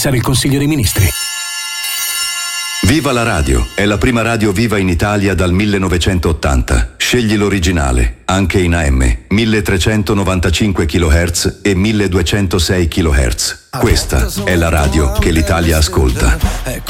influenzare il Consiglio dei Ministri. Viva la radio, è la prima radio viva in Italia dal 1980. Scegli l'originale, anche in AM, 1395 kHz e 1206 kHz. Questa è la radio che l'Italia ascolta.